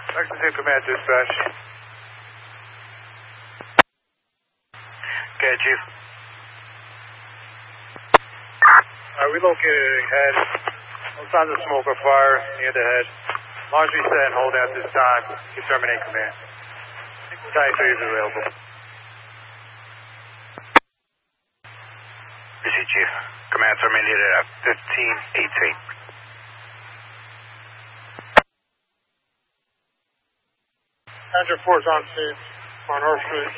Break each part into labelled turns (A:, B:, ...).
A: Lexington Command Dispatch.
B: Okay, Chief.
A: We located a head. No signs of smoke or fire near the head. Laundry set and hold at this time. You terminate command. Type 3 is available.
B: Busy, Chief. Command terminated at 1518.
A: Engine 4 is on scene. Monroe Street.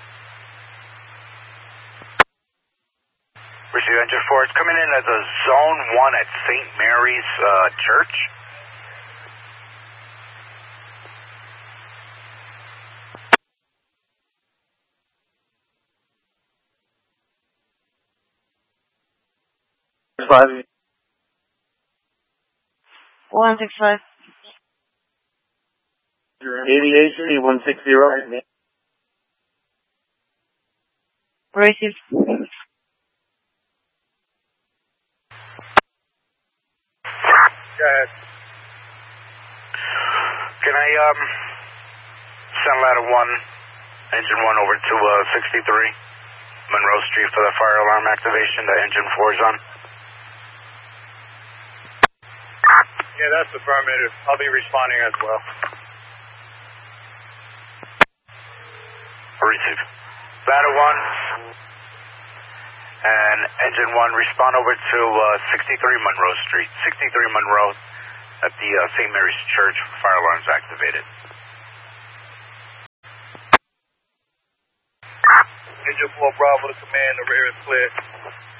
B: Receive Engine 4. It's coming in as a Zone 1 at St. Mary's Church.
C: Five.
D: 165.
C: 88C160.
D: Receive.
B: Go ahead. Can I send ladder 1, engine 1 over to 63 Monroe Street for the fire alarm activation? The engine 4 is on.
A: Yeah, that's affirmative. I'll be responding as well.
B: Receive. Ladder 1 and engine 1 respond over to 63 Monroe Street. 63 Monroe at the St. Mary's Church. Fire alarms activated.
A: Engine 4 Bravo to command. The rear is clear.